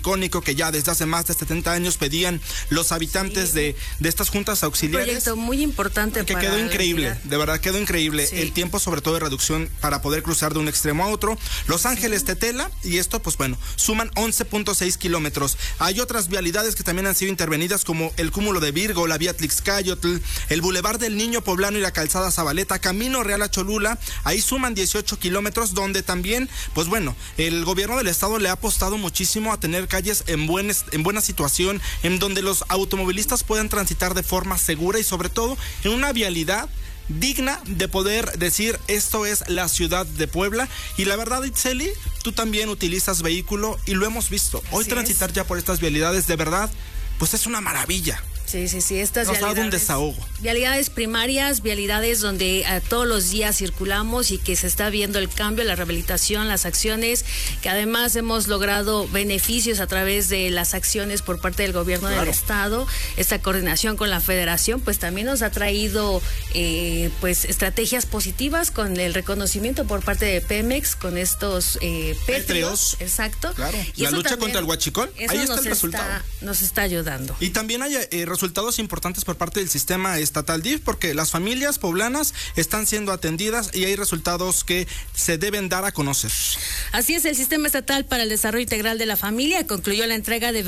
icónico que ya desde hace más de 70 años pedían los habitantes de estas juntas auxiliares. Un proyecto muy importante que quedó increíble, de verdad quedó increíble. Sí. El tiempo sobre todo de reducción para poder cruzar de un extremo a otro. Los Ángeles Tetela, y esto pues bueno, suman 11.6 kilómetros. Hay otras vialidades que también han sido intervenidas como el Cúmulo de Virgo, la vía Tlixcayotl, el Boulevard del Niño Poblano y la calzada Zabaleta, Camino Real a Cholula, ahí suman 18 kilómetros, donde también, pues bueno, el gobierno del estado le ha apostado muchísimo a tener calles en buena situación, en donde los automovilistas puedan transitar de forma segura y sobre todo en una vialidad digna de poder decir esto es la ciudad de Puebla. Y la verdad, Itzeli, tú también utilizas vehículo y lo hemos visto. Hoy Así transitar es. Ya por estas vialidades, de verdad, pues es una maravilla. Sí, estas nos ha dado un desahogo. Vialidades primarias, vialidades donde todos los días circulamos y que se está viendo el cambio, la rehabilitación, las acciones, que además hemos logrado beneficios a través de las acciones por parte del gobierno del estado. Esta coordinación con la federación pues también nos ha traído pues estrategias positivas con el reconocimiento por parte de Pemex con estos pétreos. Exacto. Claro. Y la lucha contra el huachicol, ahí está el resultado. Nos está ayudando. Y también hay resultados importantes por parte del sistema estatal DIF, porque las familias poblanas están siendo atendidas y hay resultados que se deben dar a conocer. Así es, el Sistema Estatal para el Desarrollo Integral de la Familia concluyó la entrega de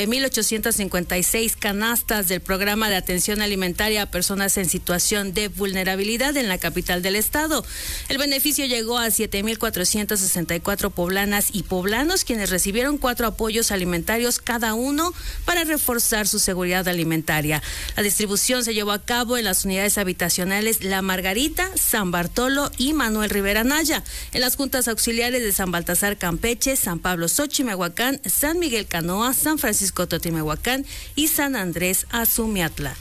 29,856 canastas del Programa de Atención Alimentaria a Personas en Situación de Vulnerabilidad en la capital del estado. El beneficio llegó a 7,464 poblanas y poblanos, quienes recibieron 4 apoyos alimentarios cada uno para reforzar su seguridad alimentaria. La distribución se llevó a cabo en las unidades habitacionales La Margarita, San Bartolo y Manuel Rivera Naya, en las juntas auxiliares de San Baltasar Campeche, San Pablo Xochimehuacán, San Miguel Canoa, San Francisco Totimehuacán y San Andrés Azumiatla.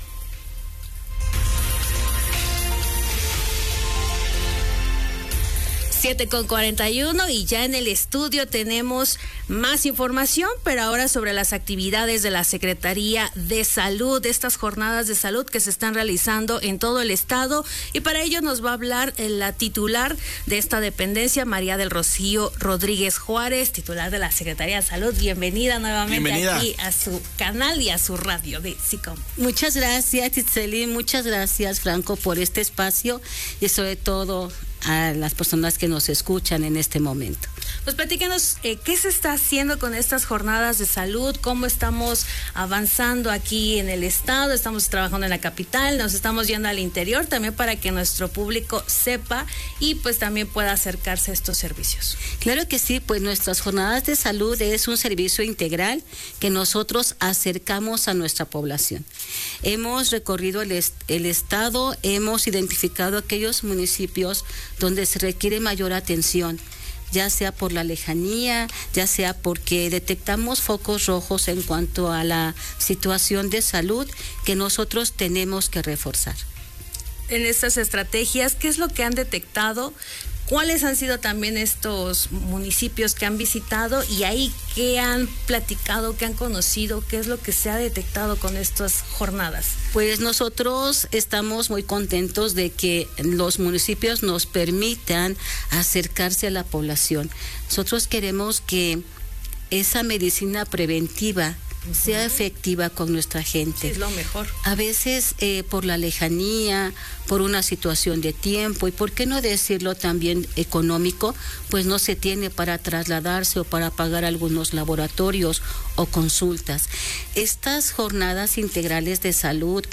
Con 41 y ya en el estudio tenemos más información, pero ahora sobre las actividades de la Secretaría de Salud, estas jornadas de salud que se están realizando en todo el estado, y para ello nos va a hablar la titular de esta dependencia, María del Rocío Rodríguez Juárez, titular de la Secretaría de Salud. Bienvenida nuevamente aquí a su canal y a su radio de SICOM. Muchas gracias, Itzeli, muchas gracias, Franco, por este espacio y sobre todo a las personas que nos escuchan en este momento. Pues platícanos, ¿qué se está haciendo con estas jornadas de salud? ¿Cómo estamos avanzando aquí en el estado? Estamos trabajando en la capital, nos estamos yendo al interior también para que nuestro público sepa y pues también pueda acercarse a estos servicios. Claro que sí, pues nuestras jornadas de salud es un servicio integral que nosotros acercamos a nuestra población. Hemos recorrido el estado, hemos identificado aquellos municipios donde se requiere mayor atención, ya sea por la lejanía, ya sea porque detectamos focos rojos en cuanto a la situación de salud que nosotros tenemos que reforzar. En estas estrategias, ¿qué es lo que han detectado? ¿Cuáles han sido también estos municipios que han visitado y ahí qué han platicado, qué han conocido, qué es lo que se ha detectado con estas jornadas? Pues nosotros estamos muy contentos de que los municipios nos permitan acercarse a la población. Nosotros queremos que esa medicina preventiva sea efectiva con nuestra gente. Sí, es lo mejor. A veces por la lejanía, por una situación de tiempo y por qué no decirlo también económico, pues no se tiene para trasladarse o para pagar algunos laboratorios o consultas. Estas jornadas integrales de salud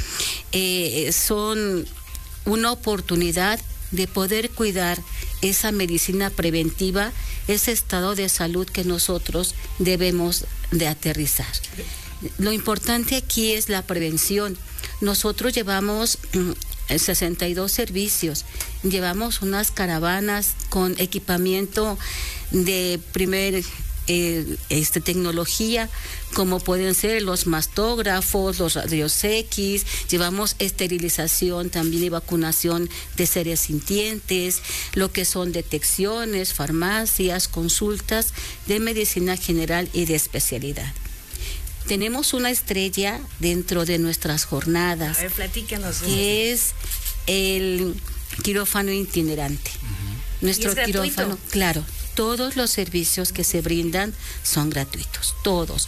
son una oportunidad de poder cuidar esa medicina preventiva, ese estado de salud que nosotros debemos de aterrizar. Lo importante aquí es la prevención. Nosotros llevamos 62 servicios, llevamos unas caravanas con equipamiento de primer tecnología, como pueden ser los mastógrafos, los rayos X, llevamos esterilización también y vacunación de seres sintientes, lo que son detecciones, farmacias, consultas de medicina general y de especialidad. Tenemos una estrella dentro de nuestras jornadas. A ver, platícanos. Que es el quirófano itinerante. Nuestro quirófano, claro. Todos los servicios que se brindan son gratuitos, todos.